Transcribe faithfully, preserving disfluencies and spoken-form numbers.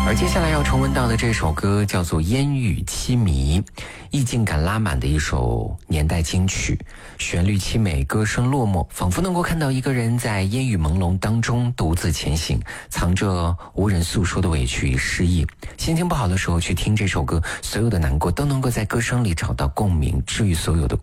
而接下来要重温到的这首歌叫做《烟雨凄迷》，意境感拉满的一首年代金曲，旋律凄美，歌声落寞，仿佛能够看到一个人在烟雨朦胧当中独自前行，藏着无人诉说的委屈与失意。心情不好的时候去听这首歌，所有的难过都能够在歌声里找到共鸣，治愈所有的